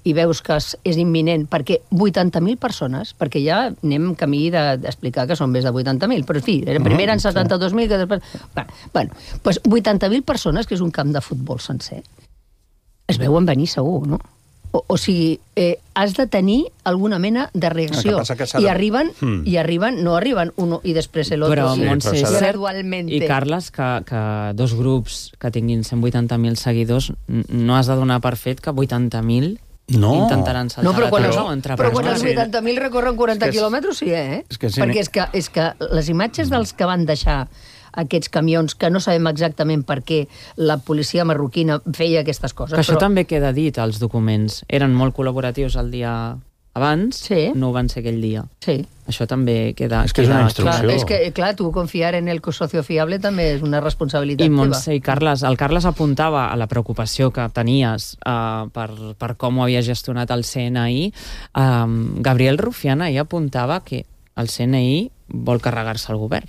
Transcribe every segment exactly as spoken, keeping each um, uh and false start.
i veus que és imminent, perquè vuitanta mil persones, perquè ja anem camí d'explicar que són més de vuitanta mil, però en fi, primer eren setanta-dos mil, que després... Bueno, doncs vuitanta mil persones, que és un camp de futbol sencer, es veuen venir segur, no? O, o sigui, eh, has de tenir alguna mena de reacció. De... I arriben, hmm. i arriben, no arriben uno i després l'altre. Però, sí, Montse, però és gradualment. I, Carles, que, que dos grups que tinguin cent vuitanta mil seguidors, no has de donar per fet que vuitanta mil no. intentaran saltar no, però quan la els, o entre però quan els persones. vuitanta mil recorren quaranta quilòmetres, sí, eh? És que sí, perquè és que, és que les imatges dels que van deixar aquests camions, que no sabem exactament per què la policia marroquina feia aquestes coses. Que això però... també queda dit als documents. Eren molt col·laboratius el dia abans, sí. no ho van ser aquell dia. Sí. Això també queda... És que és una instrucció. Clar, és que, clar, tu confiar en el socio fiable també és una responsabilitat I teva. Montse i Carles, el Carles apuntava a la preocupació que tenies uh, per, per com ho havia gestionat el C N I. Um, Gabriel Rufián ahir apuntava que el C N I vol carregar-se el govern.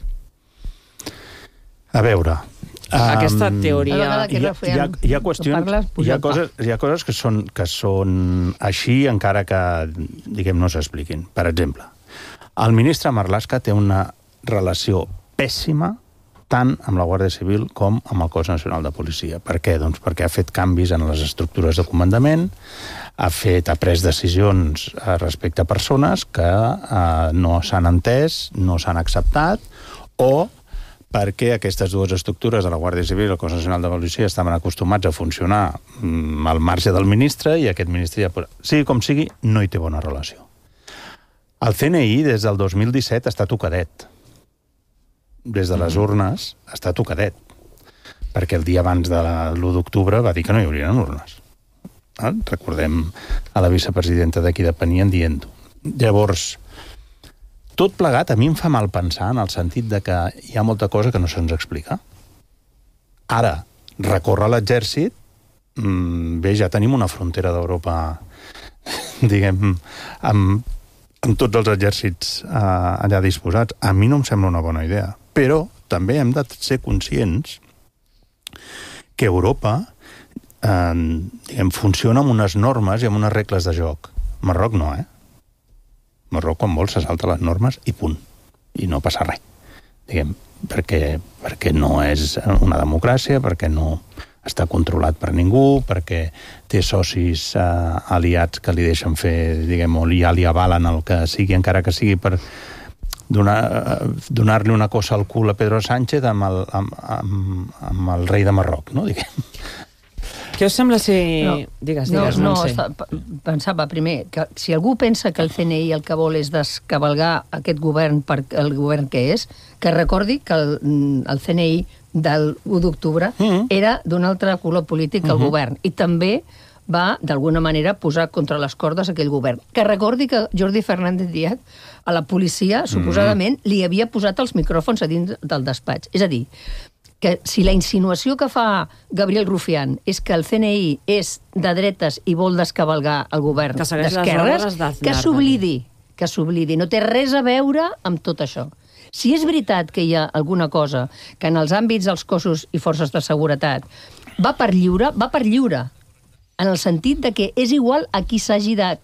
A veure... Aquesta teoria... Hi ha, hi ha, hi ha qüestions, parles, hi ha coses, hi ha coses que són, que són així, encara que, diguem, no s'expliquin. Per exemple, el ministre Marlaska té una relació pèssima tant amb la Guàrdia Civil com amb el Cos Nacional de Policia. Per què? Doncs perquè ha fet canvis en les estructures de comandament, ha fet, ha pres decisions respecte a persones que eh, no s'han entès, no s'han acceptat, o perquè aquestes dues estructures de la Guàrdia Civil i el Cos Nacional de Policia estaven acostumats a funcionar al marge del ministre i aquest ministre ja... Sigui com sigui, no hi té bona relació. El C N I, des del dos mil disset, està tocadet. Des de les urnes, està tocadet. Perquè el dia abans de l'u d'octubre va dir que no hi haurien urnes. Eh? Recordem a la vicepresidenta d'aquí depenien dient-ho. Llavors... Tot plegat a mi em fa mal pensar en el sentit de que hi ha molta cosa que no se'ns explica. Ara, recórrer l'exèrcit, mmm, bé, ja tenim una frontera d'Europa, diguem, amb, amb tots els exèrcits eh, allà disposats. A mi no em sembla una bona idea. Però també hem de ser conscients que Europa eh, diguem, funciona amb unes normes i amb unes regles de joc. Marroc no, eh? Marroc, quan vol, se salta les normes i punt. I no passa res. Diguem, perquè, perquè no és una democràcia, perquè no està controlat per ningú, perquè té socis eh, aliats que li deixen fer, diguem, o ja li avalen el que sigui, encara que sigui per donar, donar-li una cosa al cul a Pedro Sánchez amb el, amb, amb, amb el rei de Marroc, no? Diguem. Què us sembla si... No, digues, digues, no, no, no sé. Està, pensava primer que si algú pensa que el C N I el que vol és descavalgar aquest govern per el govern que és, que recordi que el, el C N I del u d'octubre mm-hmm. era d'un altre color polític que el mm-hmm. govern, i també va, d'alguna manera, posar contra les cordes aquell govern. Que recordi que Jordi Fernández Díaz a la policia, suposadament, mm-hmm. li havia posat els micròfons a dins del despatx. És a dir, que si la insinuació que fa Gabriel Rufián és que el C N I és de dretes i vol descavalgar el govern d'esquerres, que s'oblidi, que s'oblidi. No té res a veure amb tot això. Si és veritat que hi ha alguna cosa que en els àmbits dels cossos i forces de seguretat va per lliure, va per lliure, en el sentit de que és igual a qui s'hagi de,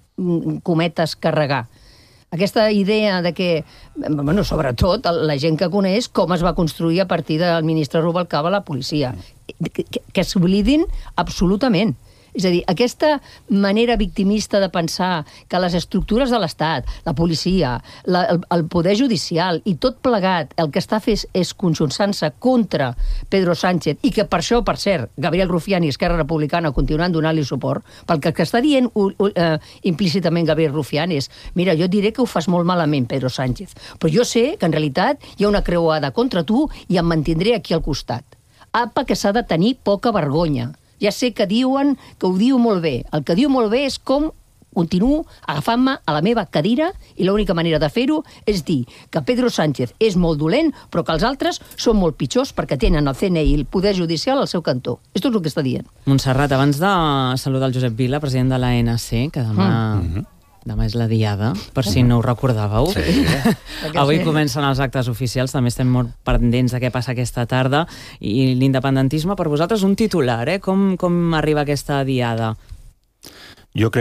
cometes, carregar. Aquesta idea de que, bueno, sobretot, la gent que coneix com es va construir a partir del ministre Rubalcaba la policia, que, que, que s'oblidin absolutament. És a dir, aquesta manera victimista de pensar que les estructures de l'Estat, la policia, la, el, el poder judicial i tot plegat, el que està fent és conjunsant-se contra Pedro Sánchez, i que per això, per cert, Gabriel Rufián i Esquerra Republicana continuen donant-li suport, perquè el que està dient uh, uh, implícitament Gabriel Rufián és: mira, jo et diré que ho fas molt malament, Pedro Sánchez, però jo sé que en realitat hi ha una creuada contra tu i em mantindré aquí al costat. Apa, que s'ha de tenir poca vergonya. Ja sé que diuen que ho diu molt bé. El que diu molt bé és com continuo agafant-me a la meva cadira, i l'única manera de fer-ho és dir que Pedro Sánchez és molt dolent, però que els altres són molt pitjors perquè tenen el C N I i el poder judicial al seu cantó. És tot el que està dient. Montserrat, abans de saludar el Josep Vila, president de l'A N C, que demà... Mm. Demà és la diada, per si no ho recordàveu. Sí. Avui sí. Comencen els actes oficials, també estem molt pendents de què passa aquesta tarda, i l'independentisme per vosaltres un titular, eh? Com, com arriba aquesta diada? Jo crec